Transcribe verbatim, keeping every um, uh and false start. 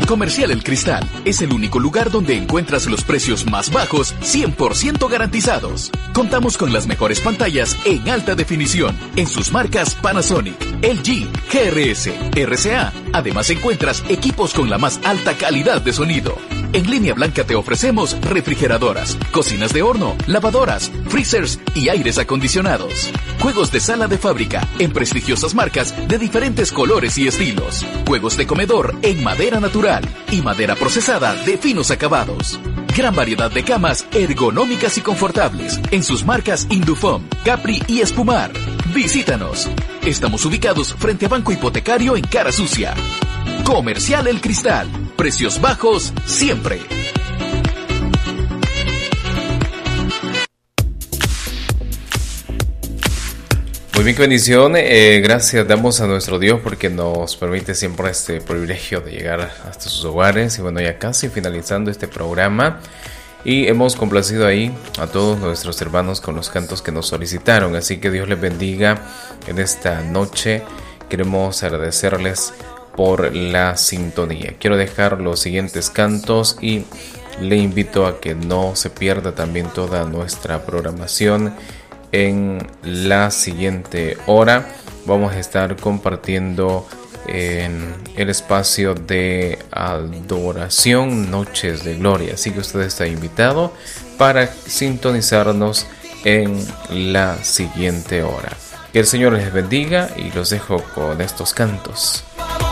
Comercial El Cristal es el único lugar donde encuentras los precios más bajos, cien por ciento garantizados. Contamos con las mejores pantallas en alta definición en sus marcas Panasonic, L G, G R S, R C A. Además encuentras equipos con la más alta calidad de sonido. En Línea Blanca te ofrecemos refrigeradoras, cocinas de horno, lavadoras, freezers y aires acondicionados. Juegos de sala de fábrica en prestigiosas marcas de diferentes colores y estilos. Juegos de comedor en madera natural y madera procesada de finos acabados. Gran variedad de camas ergonómicas y confortables en sus marcas Indufom, Capri y Espumar. Visítanos. Estamos ubicados frente a Banco Hipotecario en Cara Sucia. Comercial El Cristal. Precios bajos siempre. Muy bien, qué bendición. Eh, gracias damos a nuestro Dios porque nos permite siempre este privilegio de llegar hasta sus hogares. Y bueno, ya casi finalizando este programa. Y hemos complacido ahí a todos nuestros hermanos con los cantos que nos solicitaron. Así que Dios les bendiga en esta noche. Queremos agradecerles por la sintonía. Quiero dejar los siguientes cantos y le invito a que no se pierda también toda nuestra programación. En la siguiente hora vamos a estar compartiendo en el espacio de adoración Noches de Gloria, así que usted está invitado para sintonizarnos en la siguiente hora. Que el Señor les bendiga y los dejo con estos cantos.